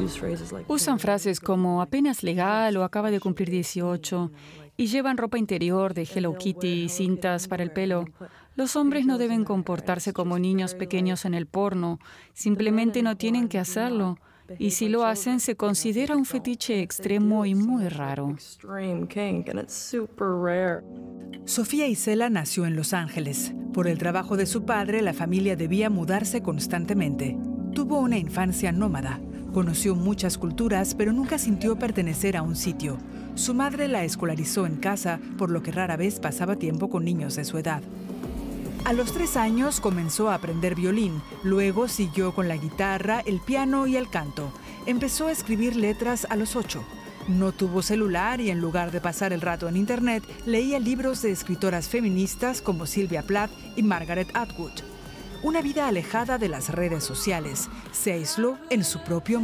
Usan frases como apenas legal o acaba de cumplir 18 y llevan ropa interior de Hello Kitty y cintas para el pelo. Los hombres no deben comportarse como niños pequeños en el porno, simplemente no tienen que hacerlo. Y si lo hacen, se considera un fetiche extremo y muy raro. Sofía Isela nació en Los Ángeles. Por el trabajo de su padre, la familia debía mudarse constantemente. Tuvo una infancia nómada. Conoció muchas culturas, pero nunca sintió pertenecer a un sitio. Su madre la escolarizó en casa, por lo que rara vez pasaba tiempo con niños de su edad. A los 3 años comenzó a aprender violín, luego siguió con la guitarra, el piano y el canto. Empezó a escribir letras a los 8. No tuvo celular y en lugar de pasar el rato en internet, leía libros de escritoras feministas como Sylvia Plath y Margaret Atwood. Una vida alejada de las redes sociales. Se aisló en su propio mundo.